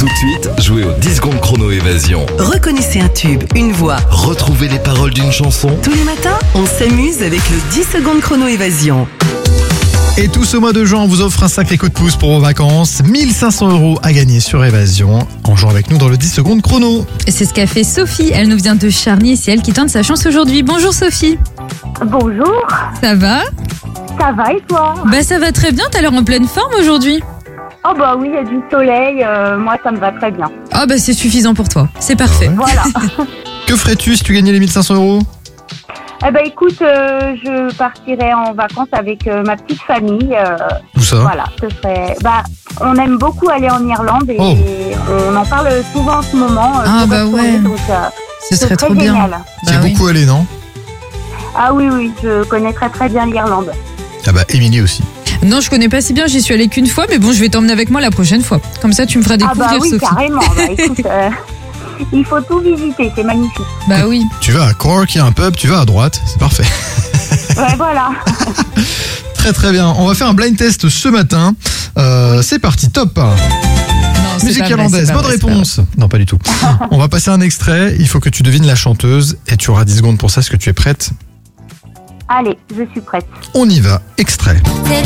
de suite, jouez au 10 secondes chrono évasion. Reconnaissez un tube, une voix. Retrouvez les paroles d'une chanson. Tous les matins, on s'amuse avec le 10 secondes chrono évasion. Et tout ce mois de juin, on vous offre un sacré coup de pouce pour vos vacances. 1 500 € à gagner sur Évasion en jouant avec nous dans le 10 secondes chrono. C'est ce qu'a fait Sophie. Elle nous vient de Charny et c'est elle qui tente sa chance aujourd'hui. Bonjour Sophie. Bonjour, Ça va? ça va et toi? Bah ça va très bien, t'as l'air en pleine forme aujourd'hui. Oh bah oui, il y a du soleil, moi ça me va très bien. Ah bah c'est suffisant pour toi, c'est parfait. Voilà. Que ferais-tu si tu gagnais les 1 500 €? Eh ben écoute, je partirai en vacances avec ma petite famille. Où ça? Voilà, ce serait. Bah, on aime beaucoup aller en Irlande et Oh. on en parle souvent en ce moment. Ah, pour bah retourner, ouais. donc, Ce serait trop bien. génial. Tu es Bah oui. beaucoup allé, non? Ah oui, je connais très très bien l'Irlande. Ah bah, Émilie aussi. Non, je connais pas si bien, j'y suis allée qu'une fois, mais bon, je vais t'emmener avec moi la prochaine fois. Comme ça, tu me feras Ah découvrir bah oui, Sophie. carrément. Bah écoute, il faut tout visiter, c'est magnifique. Bah oui. Tu vas à Cork, il y a un pub, tu vas à droite, c'est parfait. Ouais, voilà. Très très bien, on va faire un blind test ce matin. C'est parti, top. Non, c'est Musique pas vrai, irlandaise, c'est pas bonne vrai, c'est pas réponse. Non, pas du tout. On va passer un extrait, il faut que tu devines la chanteuse et tu auras 10 secondes pour ça. Est-ce que tu es prête? Allez, je suis prête. On y va, extrait. C'est